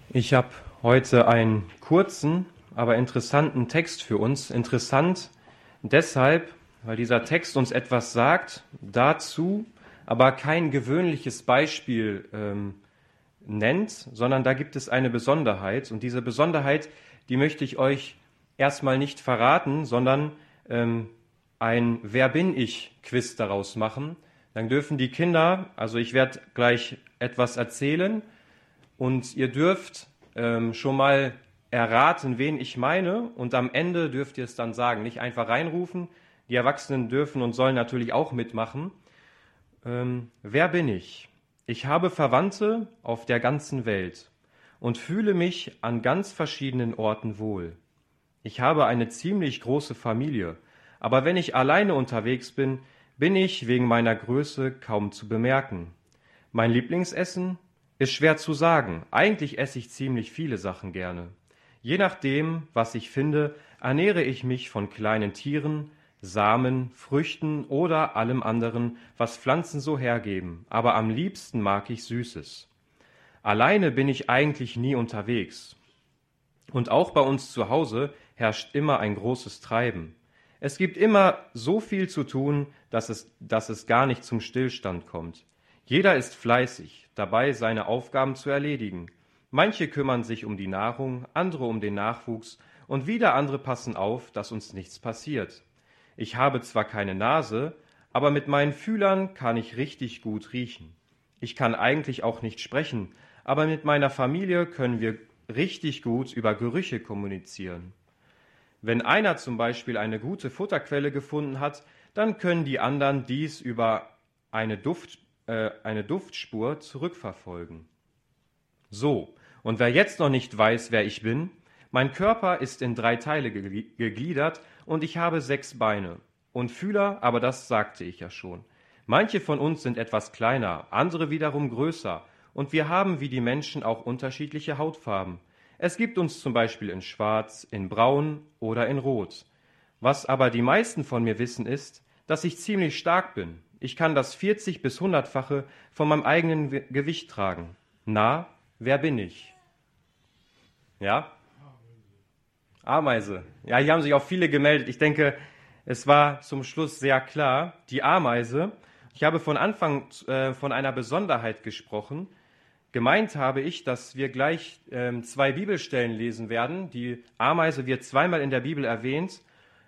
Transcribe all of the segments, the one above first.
Ich habe heute einen kurzen, aber interessanten Text für uns. Interessant deshalb, weil dieser Text uns etwas sagt, dazu aber kein gewöhnliches Beispiel nennt, sondern da gibt es eine Besonderheit. Und diese Besonderheit, die möchte ich euch erstmal nicht verraten, sondern ein Wer bin ich Quiz daraus machen. Dann dürfen die Kinder, also ich werde gleich etwas erzählen, und ihr dürft schon mal erraten, wen ich meine, und am Ende dürft ihr es dann sagen. Nicht einfach reinrufen. Die Erwachsenen dürfen und sollen natürlich auch mitmachen. Wer bin ich? Ich habe Verwandte auf der ganzen Welt und fühle mich an ganz verschiedenen Orten wohl. Ich habe eine ziemlich große Familie, aber wenn ich alleine unterwegs bin, bin ich wegen meiner Größe kaum zu bemerken. Mein Lieblingsessen? Ist schwer zu sagen. Eigentlich esse ich ziemlich viele Sachen gerne. Je nachdem, was ich finde, ernähre ich mich von kleinen Tieren, Samen, Früchten oder allem anderen, was Pflanzen so hergeben. Aber am liebsten mag ich Süßes. Alleine bin ich eigentlich nie unterwegs. Und auch bei uns zu Hause herrscht immer ein großes Treiben. Es gibt immer so viel zu tun, dass es gar nicht zum Stillstand kommt. Jeder ist fleißig dabei, seine Aufgaben zu erledigen. Manche kümmern sich um die Nahrung, andere um den Nachwuchs und wieder andere passen auf, dass uns nichts passiert. Ich habe zwar keine Nase, aber mit meinen Fühlern kann ich richtig gut riechen. Ich kann eigentlich auch nicht sprechen, aber mit meiner Familie können wir richtig gut über Gerüche kommunizieren. Wenn einer zum Beispiel eine gute Futterquelle gefunden hat, dann können die anderen dies über eine Duftspur zurückverfolgen. So, und wer jetzt noch nicht weiß, wer ich bin, mein Körper ist in 3 Teile gegliedert und ich habe 6 Beine und Fühler, aber das sagte ich ja schon. Manche von uns sind etwas kleiner, andere wiederum größer und wir haben wie die Menschen auch unterschiedliche Hautfarben. Es gibt uns zum Beispiel in Schwarz, in Braun oder in Rot. Was aber die meisten von mir wissen ist, dass ich ziemlich stark bin. Ich kann das 40- bis 100-fache von meinem eigenen Gewicht tragen. Na, wer bin ich? Ja? Ameise. Ja, hier haben sich auch viele gemeldet. Ich denke, es war zum Schluss sehr klar. Die Ameise. Ich habe von Anfang von einer Besonderheit gesprochen. Gemeint habe ich, dass wir gleich 2 Bibelstellen lesen werden. Die Ameise wird zweimal in der Bibel erwähnt.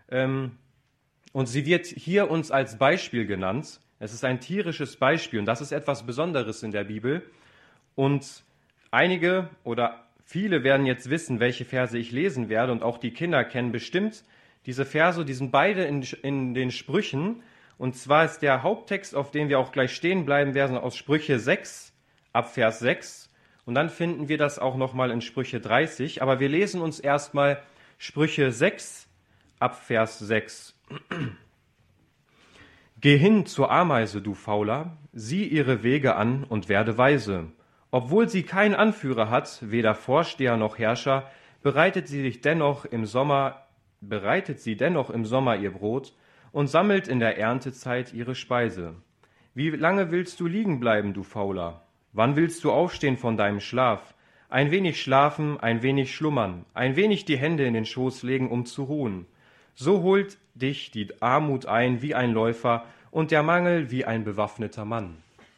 Und sie wird hier uns als Beispiel genannt. Es ist ein tierisches Beispiel und das ist etwas Besonderes in der Bibel. Und einige oder viele werden jetzt wissen, welche Verse ich lesen werde, und auch die Kinder kennen bestimmt diese Verse. Die sind beide in den Sprüchen. Und zwar ist der Haupttext, auf dem wir auch gleich stehen bleiben werden, aus Sprüche 6 ab Vers 6. Und dann finden wir das auch nochmal in Sprüche 30. Aber wir lesen uns erstmal Sprüche 6 ab Vers 6. Geh hin zur Ameise, du Fauler, sieh ihre Wege an und werde weise. Obwohl sie keinen Anführer hat, weder Vorsteher noch Herrscher, bereitet sie dennoch im Sommer ihr Brot und sammelt in der Erntezeit ihre Speise. Wie lange willst du liegen bleiben, du Fauler? Wann willst du aufstehen von deinem Schlaf? Ein wenig schlafen, ein wenig schlummern, ein wenig die Hände in den Schoß legen, um zu ruhen. So holt dich die Armut ein wie ein Läufer und der Mangel wie ein bewaffneter Mann.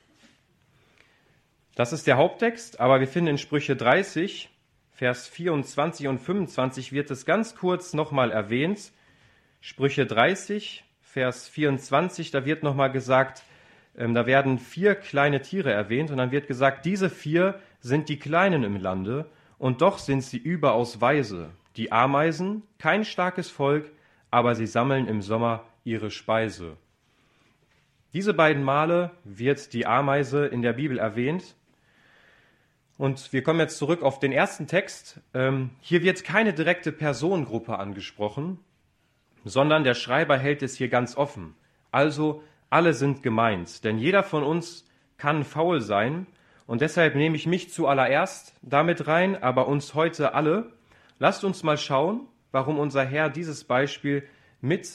Das ist der Haupttext, aber wir finden in Sprüche 30, Vers 24 und 25 wird es ganz kurz nochmal erwähnt. Sprüche 30, Vers 24, da wird nochmal gesagt, da werden 4 kleine Tiere erwähnt und dann wird gesagt, diese 4 sind die Kleinen im Lande und doch sind sie überaus weise. Die Ameisen, kein starkes Volk, aber sie sammeln im Sommer ihre Speise. Diese beiden Male wird die Ameise in der Bibel erwähnt. Und wir kommen jetzt zurück auf den ersten Text. Hier wird keine direkte Personengruppe angesprochen, sondern der Schreiber hält es hier ganz offen. Also alle sind gemeint, denn jeder von uns kann faul sein. Und deshalb nehme ich mich zuallererst damit rein, aber uns heute alle. Lasst uns mal schauen, warum unser Herr dieses Beispiel mit